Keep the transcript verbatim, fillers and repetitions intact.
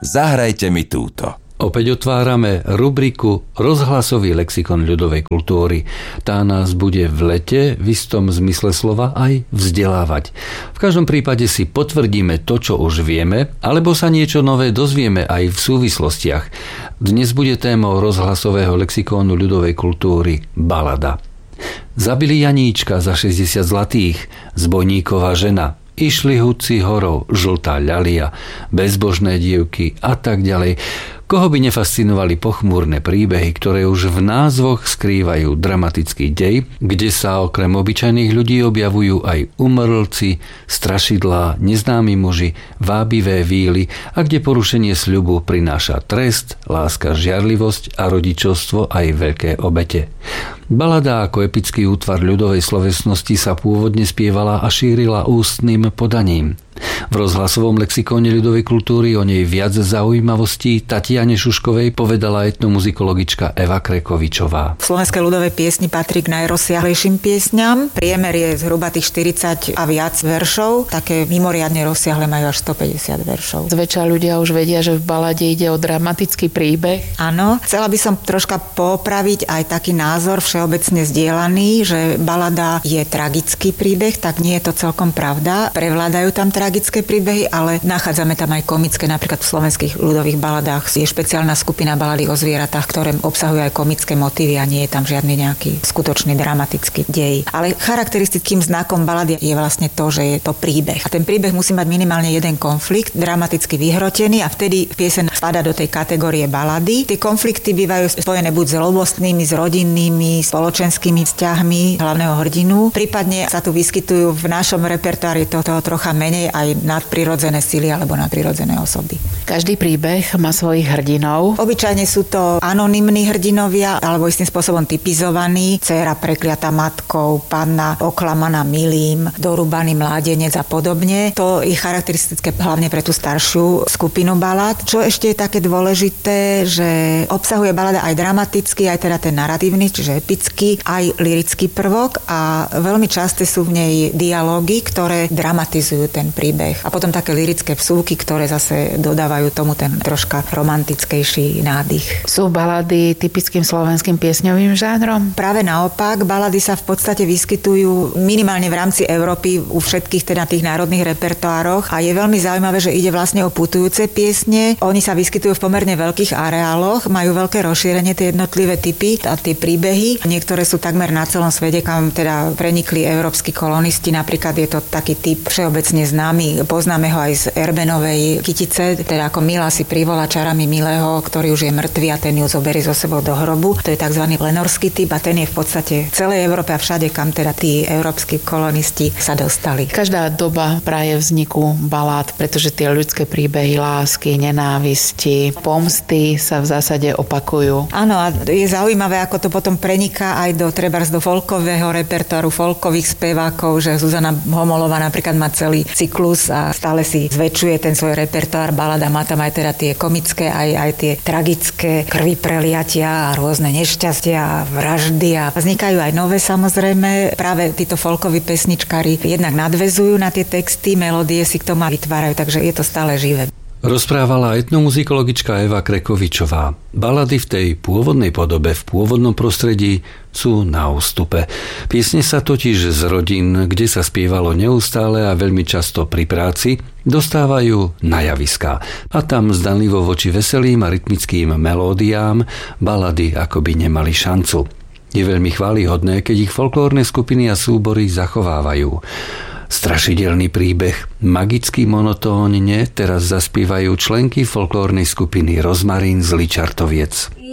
Zahrajte mi túto. Opäť otvárame rubriku Rozhlasový lexikon ľudovej kultúry. Tá nás bude v lete v istom zmysle slova aj vzdelávať. V každom prípade si potvrdíme to, čo už vieme, alebo sa niečo nové dozvieme aj v súvislostiach. Dnes bude témou rozhlasového lexikónu ľudovej kultúry balada. Zabili Janíčka za šesťdesiat zlatých, zbojníková žena, išli hudci horou, žltá ľalia, bezbožné dievky a tak ďalej. Koho by nefascinovali pochmúrne príbehy, ktoré už v názvoch skrývajú dramatický dej, kde sa okrem obyčajných ľudí objavujú aj umrlci, strašidlá, neznámi muži, vábivé víly a kde porušenie sľubu prináša trest, láska, žiarlivosť a rodičovstvo aj veľké obete. Balada ako epický útvar ľudovej slovesnosti sa pôvodne spievala a šírila ústnym podaním. V rozhlasovom lexikóne ľudovej kultúry o nej viac zaujímavostí Tatiane Šuškovej povedala etnomuzikologička Eva Krekovičová. V slovenskej ľudovej piesni patrí k najrozsiahlejším piesňam. Priemer je zhruba tých štyridsať a viac veršov. Také mimoriadne rozsiahle majú až stopäťdesiat veršov. Zväčša ľudia už vedia, že v balade ide o dramatický príbeh. Áno, chcela by som troška popraviť aj taký názor všeobecne zdieľaný, že balada je tragický príbeh, tak nie je to celkom pravda. Prevládajú tam tragické príbehy, ale nachádzame tam aj komické, napríklad v slovenských ľudových baladách je špeciálna skupina balady o zvieratách, ktoré obsahujú aj komické motívy a nie je tam žiadny nejaký skutočný dramatický dej. Ale charakteristickým znakom balady je vlastne to, že je to príbeh. A ten príbeh musí mať minimálne jeden konflikt, dramaticky vyhrotený a vtedy pieseň spadá do tej kategórie balady. Tie konflikty bývajú spojené buď s ľubostnými, s rodinnými, spoločenskými vzťahmi hlavného hrdinu. Prípadne sa tu vyskytujú v našom repertoári toho trocha menej aj nadprirodzené sily alebo nadprirodzené osoby. Každý príbeh má svojich hrdinov. Obyčajne sú to anonymní hrdinovia alebo istým spôsobom typizovaní. Dcéra prekliatá matkou, panna oklamaná milým, dorúbaný mládenec a podobne. To je charakteristické hlavne pre tú staršiu skupinu balad. Čo ešte je také dôležité, že obsahuje balada aj dramatický, aj teda ten naratívny, čiže epický, aj lyrický prvok a veľmi časté sú v nej dialógy, ktoré dramatizujú ten príbeh. A potom také lyrické vsúky, ktoré zase dodávajú tomu ten troška romantickejší nádych. Sú balady typickým slovenským piesňovým žánrom? Práve naopak, balady sa v podstate vyskytujú minimálne v rámci Európy u všetkých teda tých národných repertoároch a je veľmi zaujímavé, že ide vlastne o putujúce piesne. Oni sa vyskytujú v pomerne veľkých areáloch, majú veľké rozšírenie tie jednotlivé typy a tie príbehy. Niektoré sú takmer na celom svete, kam teda prenikli európski kolonisti. Napríklad je to taký typ všeobecne známy. Poznáme ho aj z Erbenovej Kytice, teda ako Milá si privolá čarami milého, ktorý už je mŕtvy a ten ju zoberie so sebou do hrobu. To je tzv. Lenorský typ a ten je v podstate v celej Európe a všade, kam teda tí európski kolonisti sa dostali. Každá doba praje vzniku balád, pretože tie ľudské príbehy lásky, nenávisti, pomsty sa v zásade opakujú. Áno, a je zaujímavé, ako to potom preniká aj do trebárs do folkového repertoáru, folkových spevákov, že Zuzana Homolová napríklad má celý cyklus a stále si zväčšuje ten svoj repertoár balada, má tam aj teda tie komické, aj, aj tie tragické krvi preliatia a rôzne nešťastia a vraždy a vznikajú aj nové samozrejme. Práve títo folkoví pesničkári jednak nadväzujú na tie texty, melódie si k tomu vytvárajú, takže je to stále živé. Rozprávala etnomuzikologička Eva Krekovičová. Balady v tej pôvodnej podobe, v pôvodnom prostredí sú na ústupe. Piesne sa totiž z rodín, kde sa spievalo neustále a veľmi často pri práci, dostávajú na javiská. A tam zdanlivo voči veselým a rytmickým melódiám balady akoby nemali šancu. Je veľmi chválihodné, keď ich folklórne skupiny a súbory zachovávajú. Strašidelný príbeh, magicky monotónne teraz zaspievajú členky folklórnej skupiny Rozmarín z Ličartoviec.